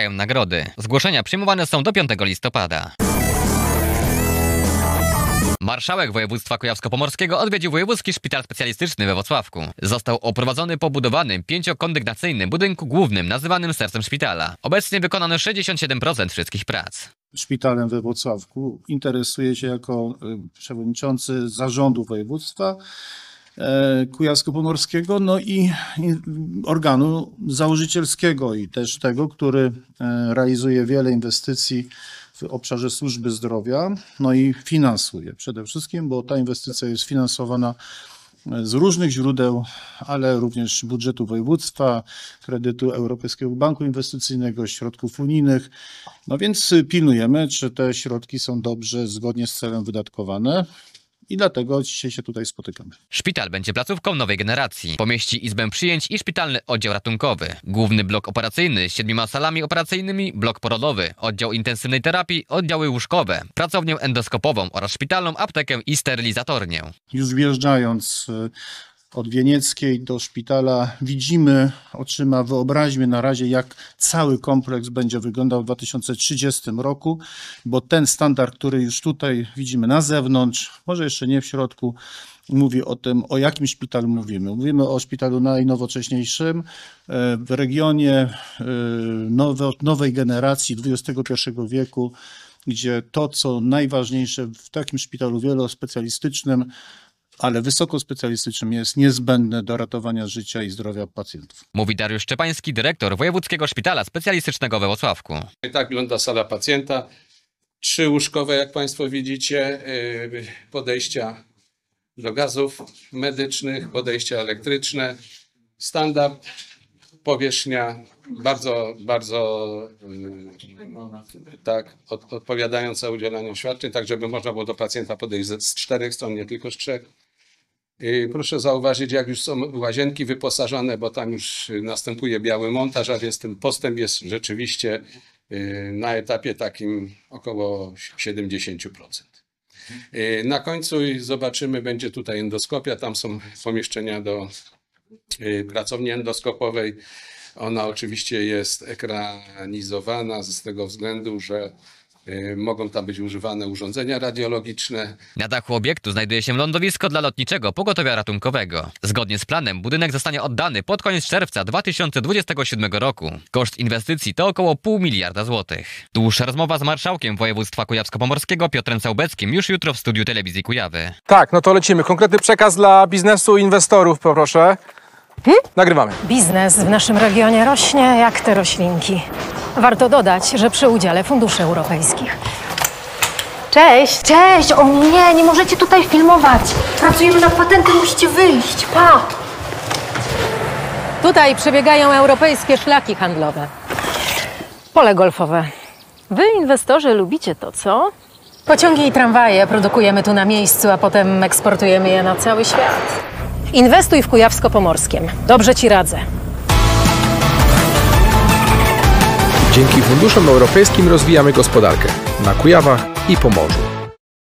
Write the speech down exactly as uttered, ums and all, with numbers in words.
trwają nagrody. Zgłoszenia przyjmowane są do piątego listopada. Marszałek województwa kujawsko-pomorskiego odwiedził Wojewódzki Szpital Specjalistyczny we Włocławku. Został oprowadzony po budowanym pięciokondygnacyjnym budynku głównym nazywanym sercem szpitala. Obecnie wykonano sześćdziesiąt siedem procent wszystkich prac. Szpitalem we Włocławku interesuje się jako przewodniczący zarządu województwa kujawsko-pomorskiego, no i organu założycielskiego i też tego, który realizuje wiele inwestycji w obszarze służby zdrowia, no i finansuje przede wszystkim, bo ta inwestycja jest finansowana z różnych źródeł, ale również budżetu województwa, kredytu Europejskiego Banku Inwestycyjnego, środków unijnych. No więc pilnujemy, czy te środki są dobrze, zgodnie z celem wydatkowane. I dlatego dzisiaj się tutaj spotykamy. Szpital będzie placówką nowej generacji. Pomieści izbę przyjęć i szpitalny oddział ratunkowy. Główny blok operacyjny z siedmioma salami operacyjnymi, blok porodowy, oddział intensywnej terapii, oddziały łóżkowe, pracownię endoskopową oraz szpitalną aptekę i sterylizatornię. Już wjeżdżając od Wienieckiej do szpitala widzimy oczyma, wyobraźmy na razie, jak cały kompleks będzie wyglądał w dwa tysiące trzydziestym roku, bo ten standard, który już tutaj widzimy na zewnątrz, może jeszcze nie w środku, mówi o tym, o jakim szpitalu mówimy. Mówimy o szpitalu najnowocześniejszym w regionie nowe, nowej generacji dwudziestego pierwszego wieku, gdzie to, co najważniejsze w takim szpitalu wielospecjalistycznym, ale wysokospecjalistycznym, jest niezbędne do ratowania życia i zdrowia pacjentów. Mówi Dariusz Szczepański, dyrektor Wojewódzkiego Szpitala Specjalistycznego we Włocławku. I tak wygląda sala pacjenta. Trzy łóżkowe, jak Państwo widzicie, podejścia do gazów medycznych, podejścia elektryczne, standard, powierzchnia bardzo, bardzo tak, od, odpowiadająca udzielaniu świadczeń, tak żeby można było do pacjenta podejść z, z czterech stron, nie tylko z trzech. I proszę zauważyć, jak już są łazienki wyposażone, bo tam już następuje biały montaż, a więc ten postęp jest rzeczywiście na etapie takim około siedemdziesiąt procent. Na końcu zobaczymy, będzie tutaj endoskopia, tam są pomieszczenia do pracowni endoskopowej. Ona oczywiście jest ekranizowana z tego względu, że mogą tam być używane urządzenia radiologiczne. Na dachu obiektu znajduje się lądowisko dla lotniczego pogotowia ratunkowego. Zgodnie z planem budynek zostanie oddany pod koniec czerwca dwa tysiące dwudziestego siódmego roku. Koszt inwestycji to około pół miliarda złotych. Dłuższa rozmowa z marszałkiem województwa kujawsko-pomorskiego Piotrem Całbeckim już jutro w studiu Telewizji Kujawy. Tak, no to lecimy. Konkretny przekaz dla biznesu, inwestorów, poproszę. Hmm? Nagrywamy. Biznes w naszym regionie rośnie jak te roślinki. Warto dodać, że przy udziale funduszy europejskich. Cześć! Cześć! O nie, nie możecie tutaj filmować. Pracujemy nad patentem, musicie wyjść. Pa! Tutaj przebiegają europejskie szlaki handlowe. Pole golfowe. Wy, inwestorzy, lubicie to, co? Pociągi i tramwaje produkujemy tu na miejscu, a potem eksportujemy je na cały świat. Inwestuj w Kujawsko-Pomorskiem. Dobrze ci radzę. Dzięki funduszom europejskim rozwijamy gospodarkę na Kujawach i Pomorzu.